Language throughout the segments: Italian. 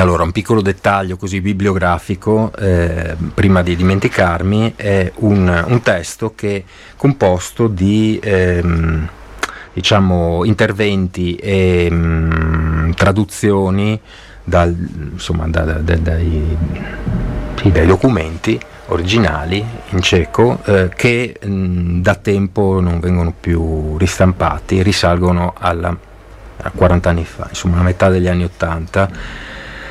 Allora, un piccolo dettaglio così bibliografico, prima di dimenticarmi, è un testo che è composto di diciamo interventi e traduzioni dai documenti originali in ceco che da tempo non vengono più ristampati, risalgono a 40 anni fa, insomma a metà degli anni 80.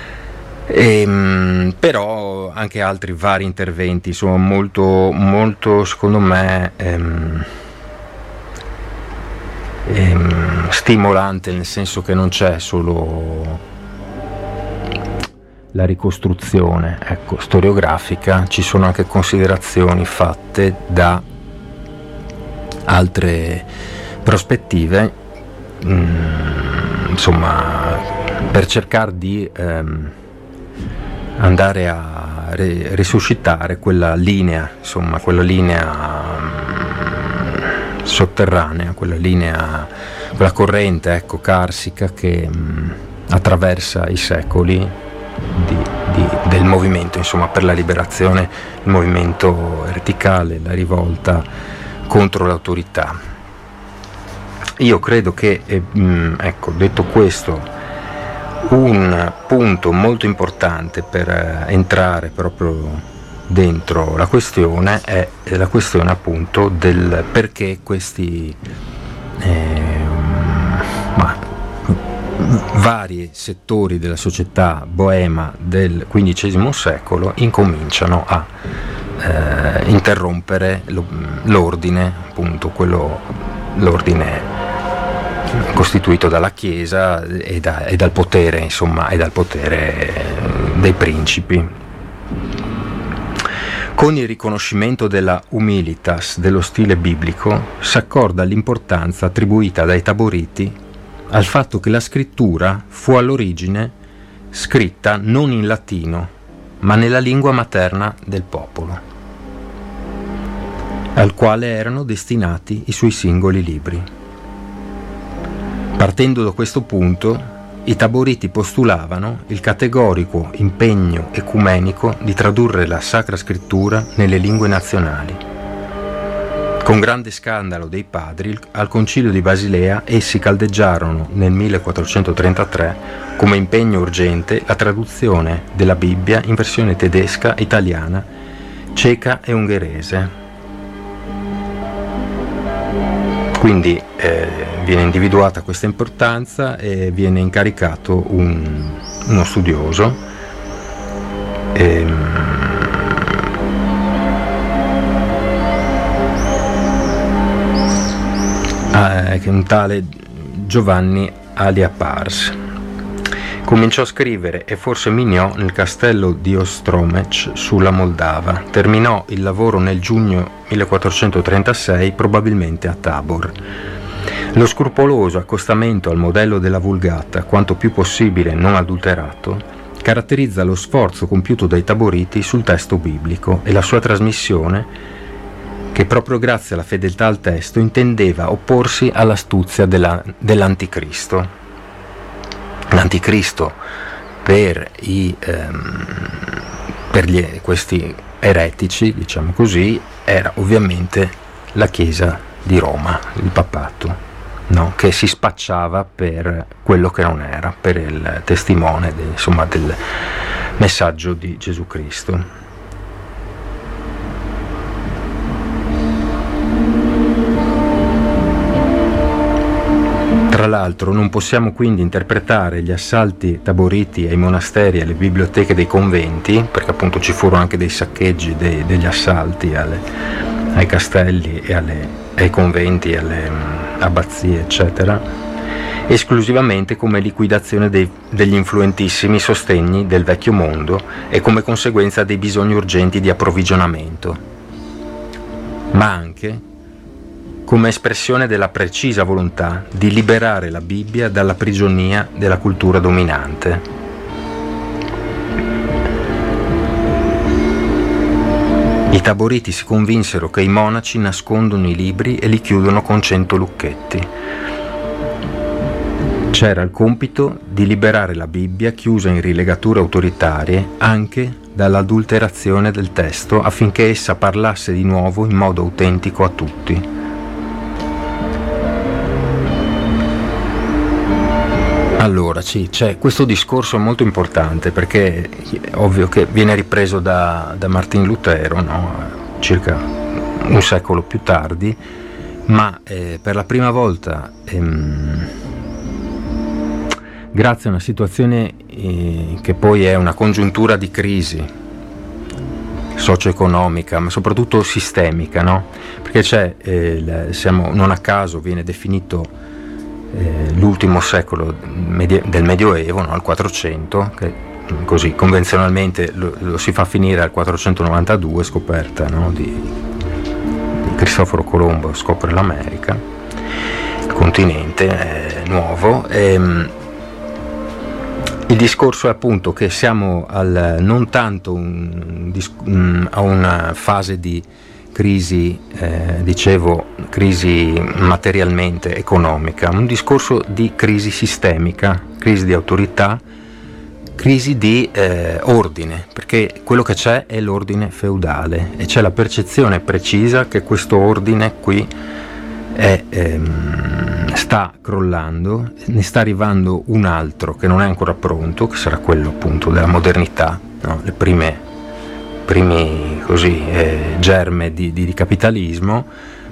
Però anche altri vari interventi sono molto, molto secondo me stimolante, nel senso che non c'è solo la ricostruzione, ecco, storiografica, ci sono anche considerazioni fatte da altre prospettive, insomma, per cercare di andare a risuscitare quella linea, insomma, quella linea sotterranea, quella corrente, ecco, carsica che attraversa i secoli del movimento, insomma, per la liberazione, il movimento verticale, la rivolta contro l'autorità. Io credo che, ecco, detto questo, un punto molto importante per entrare proprio dentro la questione è la questione appunto del perché questi vari settori della società boema del XV secolo incominciano a interrompere l'ordine, appunto l'ordine costituito dalla Chiesa e dal potere, insomma, e dal potere dei principi. Con il riconoscimento della humilitas dello stile biblico s'accorda l'importanza attribuita dai Taboriti al fatto che la scrittura fu all'origine scritta non in latino, ma nella lingua materna del popolo, al quale erano destinati i suoi singoli libri. Partendo da questo punto, i Taboriti postulavano il categorico impegno ecumenico di tradurre la Sacra Scrittura nelle lingue nazionali. Con grande scandalo dei padri, al Concilio di Basilea essi caldeggiarono nel 1433 come impegno urgente la traduzione della Bibbia in versione tedesca, italiana, ceca e ungherese. Quindi viene individuata questa importanza e viene incaricato uno studioso, che è un tale Giovanni Alia Pars. Cominciò a scrivere e forse miniò nel castello di Ostromec sulla Moldava. Terminò il lavoro nel giugno 1436, probabilmente a Tabor. Lo scrupoloso accostamento al modello della Vulgata, quanto più possibile non adulterato, caratterizza lo sforzo compiuto dai Taboriti sul testo biblico e la sua trasmissione, che proprio grazie alla fedeltà al testo intendeva opporsi all'astuzia dell'anticristo. L'anticristo questi eretici, diciamo così, era ovviamente la Chiesa di Roma, il papato, no? Che si spacciava per quello che non era, per il testimone del messaggio di Gesù Cristo. Tra l'altro non possiamo quindi interpretare gli assalti Taboriti ai monasteri e alle biblioteche dei conventi, perché appunto ci furono anche dei saccheggi, degli assalti ai castelli e ai conventi, alle abbazie, eccetera, esclusivamente come liquidazione degli influentissimi sostegni del vecchio mondo e come conseguenza dei bisogni urgenti di approvvigionamento, ma anche come espressione della precisa volontà di liberare la Bibbia dalla prigionia della cultura dominante. I Taboriti si convinsero che i monaci nascondono i libri e li chiudono con 100 lucchetti. c'era il compito di liberare la Bibbia, chiusa in rilegature autoritarie, anche dall'adulterazione del testo, affinché essa parlasse di nuovo in modo autentico a tutti. Allora, sì, c'è questo discorso molto importante, perché è ovvio che viene ripreso da Martin Lutero, no? Circa un secolo più tardi, ma per la prima volta, grazie a una situazione che poi è una congiuntura di crisi socio-economica, ma soprattutto sistemica, no? Perché non a caso viene definito l'ultimo secolo del Medioevo, no? Al 400, che così convenzionalmente lo si fa finire al 492, scoperta, no? di Cristoforo Colombo, scopre l'America, il continente nuovo. Il discorso è appunto che siamo non tanto a una fase di crisi, crisi materialmente economica, un discorso di crisi sistemica, crisi di autorità, crisi di ordine, perché quello che c'è è l'ordine feudale e c'è la percezione precisa che questo ordine qui sta crollando, ne sta arrivando un altro che non è ancora pronto, che sarà quello appunto della modernità, no? Le primi così germe di capitalismo.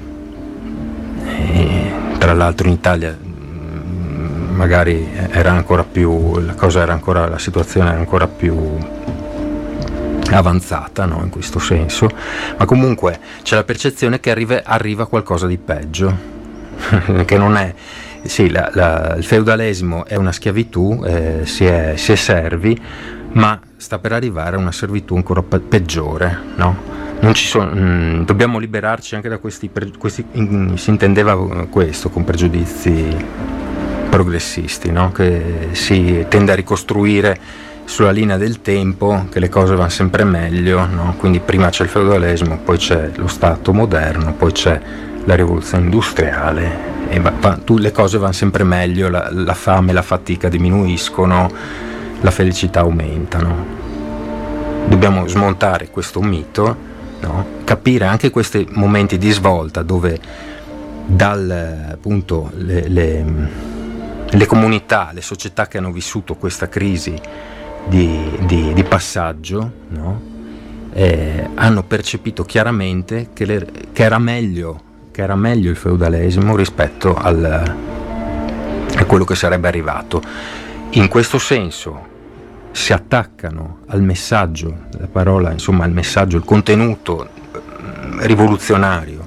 E, tra l'altro in Italia magari era ancora più, la situazione era ancora più avanzata, no? In questo senso, ma comunque c'è la percezione che arriva qualcosa di peggio, che non è, sì, il feudalesimo è una schiavitù, si è servi, ma sta per arrivare a una servitù ancora peggiore, no? Non ci sono, dobbiamo liberarci anche da questi si intendeva questo con pregiudizi progressisti, no? Che si tende a ricostruire sulla linea del tempo che le cose vanno sempre meglio, no? Quindi prima c'è il feudalesimo, poi c'è lo Stato moderno, poi c'è la rivoluzione industriale e le cose vanno sempre meglio, la fame e la fatica diminuiscono, la felicità aumenta, no? Dobbiamo smontare questo mito, no? Capire anche questi momenti di svolta dove appunto le comunità, le società che hanno vissuto questa crisi di passaggio, no? Hanno percepito chiaramente che era meglio il feudalesimo rispetto a quello che sarebbe arrivato. In questo senso si attaccano al messaggio, la parola, insomma, al messaggio, il contenuto rivoluzionario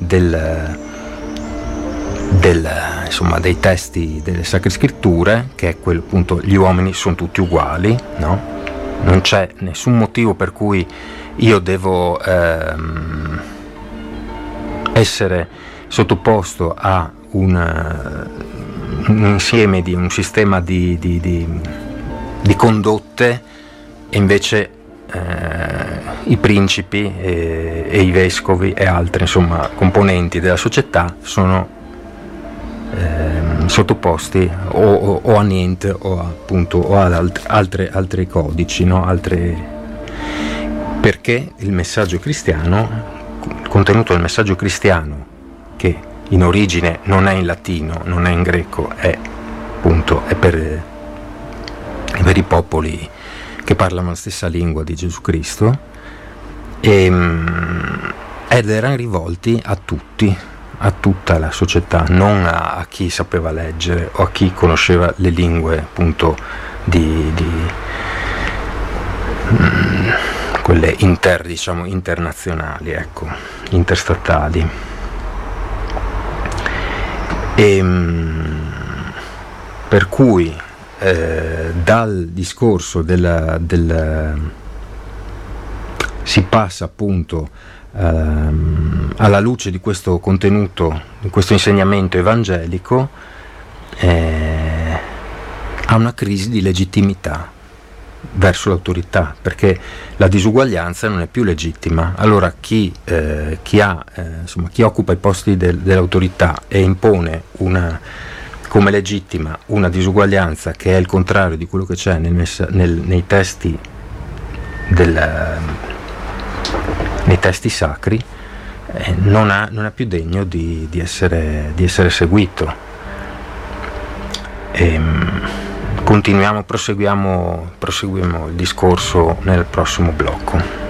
insomma, dei testi delle Sacre Scritture, che è quello appunto, gli uomini sono tutti uguali, no? Non c'è nessun motivo per cui io devo essere sottoposto a un insieme di un sistema di condotte, e invece i principi e i vescovi e altri, insomma, componenti della società sono sottoposti o a niente o appunto o ad altri codici, no? Perché il messaggio cristiano, il contenuto del messaggio cristiano, che in origine non è in latino, non è in greco, è per i popoli che parlano la stessa lingua di Gesù Cristo, ed erano rivolti a tutti, a tutta la società, non a chi sapeva leggere o a chi conosceva le lingue appunto quelle internazionali, ecco, interstatali. Per cui dal discorso si passa appunto alla luce di questo contenuto, di questo insegnamento evangelico, a una crisi di legittimità verso l'autorità, perché la disuguaglianza non è più legittima. Allora chi occupa i posti dell'autorità e impone come legittima una disuguaglianza che è il contrario di quello che c'è nei testi nei testi sacri, non è più degno di essere seguito. Proseguiamo il discorso nel prossimo blocco.